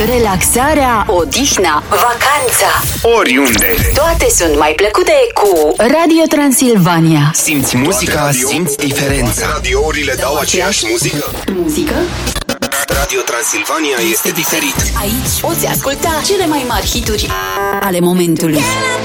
relaxarea, odihna, vacanța, oriunde. toate sunt mai plăcute cu Radio Transilvania. Simți muzica, simți diferența. Radiourile dau aceeași muzică? Muzică? Radio Transilvania este diferit. Aici poți asculta cele mai mari hituri ale momentului.